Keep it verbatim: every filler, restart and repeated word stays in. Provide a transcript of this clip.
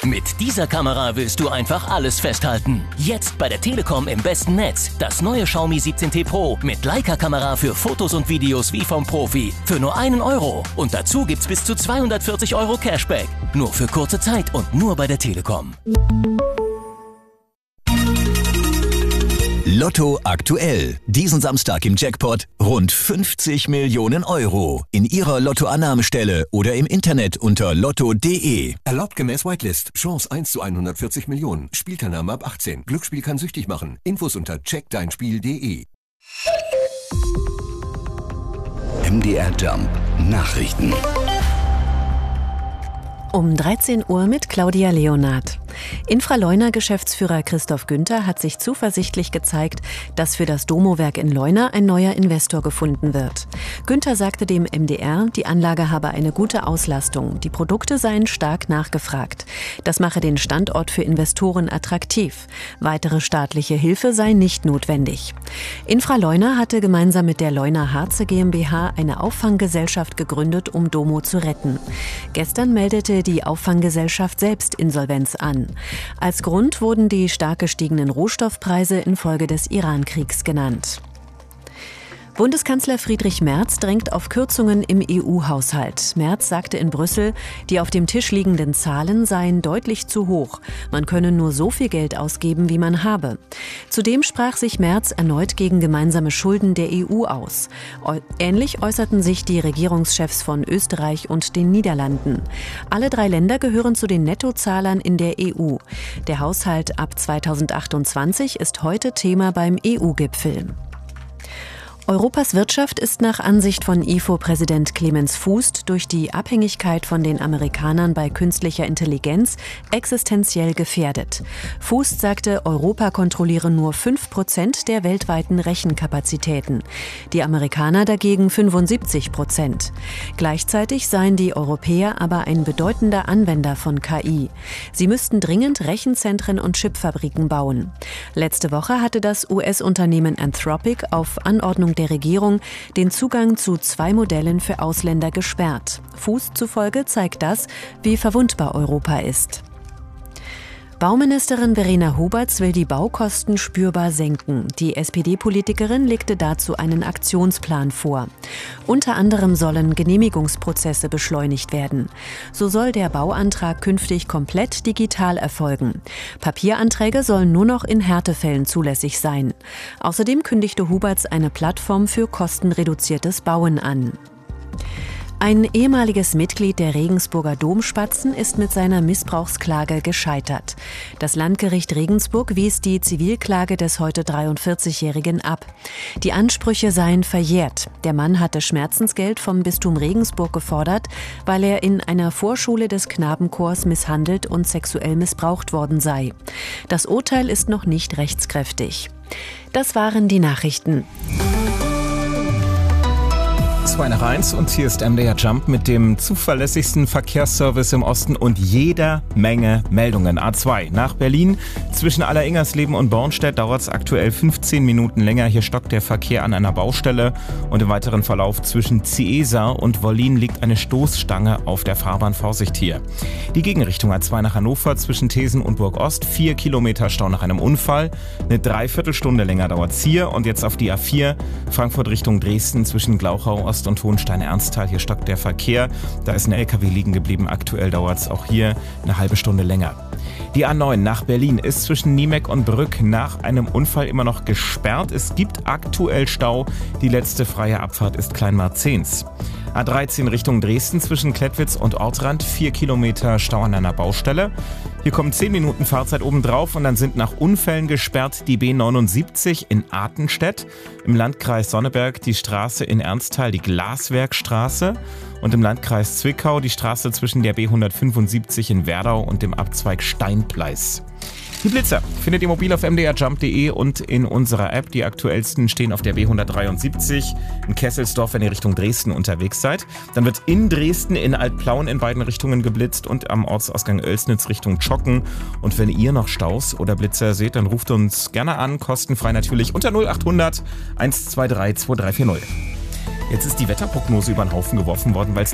Mit dieser Kamera willst du einfach alles festhalten. Jetzt bei der Telekom im besten Netz. Das neue Xiaomi siebzehn T Pro mit Leica-Kamera für Fotos und Videos wie vom Profi. Für nur einen Euro. Und dazu gibt's bis zu zweihundertvierzig Euro Cashback. Nur für kurze Zeit und nur bei der Telekom. Lotto aktuell. Diesen Samstag im Jackpot rund fünfzig Millionen Euro. In Ihrer Lottoannahmestelle oder im Internet unter lotto punkt de. Erlaubt gemäß Whitelist. Chance eins zu hundertvierzig Millionen. Spielteilnahme ab achtzehn. Glücksspiel kann süchtig machen. Infos unter check dein spiel punkt de. M D R Jump Nachrichten. Um dreizehn Uhr mit Claudia Leonard. Infraleuna-Geschäftsführer Christoph Günther hat sich zuversichtlich gezeigt, dass für das Domo-Werk in Leuna ein neuer Investor gefunden wird. Günther sagte dem M D R, die Anlage habe eine gute Auslastung, die Produkte seien stark nachgefragt. Das mache den Standort für Investoren attraktiv. Weitere staatliche Hilfe sei nicht notwendig. Infraleuna hatte gemeinsam mit der Leuna Harze GmbH eine Auffanggesellschaft gegründet, um Domo zu retten. Gestern meldete die Auffanggesellschaft selbst Insolvenz an. Als Grund wurden die stark gestiegenen Rohstoffpreise infolge des Iran-Kriegs genannt. Bundeskanzler Friedrich Merz drängt auf Kürzungen im E U-Haushalt. Merz sagte in Brüssel, die auf dem Tisch liegenden Zahlen seien deutlich zu hoch. Man könne nur so viel Geld ausgeben, wie man habe. Zudem sprach sich Merz erneut gegen gemeinsame Schulden der E U aus. Ähnlich äußerten sich die Regierungschefs von Österreich und den Niederlanden. Alle drei Länder gehören zu den Nettozahlern in der E U. Der Haushalt ab zweitausendachtundzwanzig ist heute Thema beim E U-Gipfel. Europas Wirtschaft ist nach Ansicht von I F O-Präsident Clemens Fußt durch die Abhängigkeit von den Amerikanern bei künstlicher Intelligenz existenziell gefährdet. Fußt sagte, Europa kontrolliere nur fünf Prozent der weltweiten Rechenkapazitäten. Die Amerikaner dagegen fünfundsiebzig Prozent. Gleichzeitig seien die Europäer aber ein bedeutender Anwender von K I. Sie müssten dringend Rechenzentren und Chipfabriken bauen. Letzte Woche hatte das U S-Unternehmen Anthropic auf Anordnung der Regierung den Zugang zu zwei Modellen für Ausländer gesperrt. Fußt zufolge zeigt das, wie verwundbar Europa ist. Bauministerin Verena Huberts will die Baukosten spürbar senken. Die S P D-Politikerin legte dazu einen Aktionsplan vor. Unter anderem sollen Genehmigungsprozesse beschleunigt werden. So soll der Bauantrag künftig komplett digital erfolgen. Papieranträge sollen nur noch in Härtefällen zulässig sein. Außerdem kündigte Huberts eine Plattform für kostenreduziertes Bauen an. Ein ehemaliges Mitglied der Regensburger Domspatzen ist mit seiner Missbrauchsklage gescheitert. Das Landgericht Regensburg wies die Zivilklage des heute dreiundvierzigjährigen ab. Die Ansprüche seien verjährt. Der Mann hatte Schmerzensgeld vom Bistum Regensburg gefordert, weil er in einer Vorschule des Knabenchors misshandelt und sexuell missbraucht worden sei. Das Urteil ist noch nicht rechtskräftig. Das waren die Nachrichten. zwei nach eins und hier ist M D R Jump mit dem zuverlässigsten Verkehrsservice im Osten und jeder Menge Meldungen. A zwei nach Berlin. Zwischen Alleringersleben und Bornstedt dauert es aktuell fünfzehn Minuten länger. Hier stockt der Verkehr an einer Baustelle und im weiteren Verlauf zwischen Ziesar und Wollin liegt eine Stoßstange auf der Fahrbahn. Vorsicht hier. Die Gegenrichtung A zwei nach Hannover zwischen Thesen und Burg-Ost. Vier Kilometer Stau nach einem Unfall. Eine Dreiviertelstunde länger dauert es hier und jetzt auf die A vier Frankfurt Richtung Dresden zwischen Glauchau Ost und Hohenstein-Ernsthal. Hier stockt der Verkehr. Da ist ein L K W liegen geblieben. Aktuell dauert es auch hier eine halbe Stunde länger. Die A neun nach Berlin ist zwischen Niemek und Brück nach einem Unfall immer noch gesperrt. Es gibt aktuell Stau. Die letzte freie Abfahrt ist Kleinmarzens. A dreizehn Richtung Dresden zwischen Klettwitz und Ortrand. Vier Kilometer Stau an einer Baustelle. Hier kommen zehn Minuten Fahrzeit obendrauf und dann sind nach Unfällen gesperrt die B neunundsiebzig in Artenstedt, im Landkreis Sonneberg die Straße in Ernsthal, die Glaswerkstraße und im Landkreis Zwickau die Straße zwischen der B hundertfünfundsiebzig in Werdau und dem Abzweig Steinpleis. Die Blitzer findet ihr mobil auf m d r jump punkt de und in unserer App. Die aktuellsten stehen auf der B hundertdreiundsiebzig in Kesselsdorf, wenn ihr Richtung Dresden unterwegs seid. Dann wird in Dresden in Altplauen in beiden Richtungen geblitzt und am Ortsausgang Oelsnitz Richtung Schocken. Und wenn ihr noch Staus oder Blitzer seht, dann ruft uns gerne an, kostenfrei natürlich, unter null achthundert eins zwei drei zwei drei vier null. Jetzt ist die Wetterprognose über den Haufen geworfen worden, weil es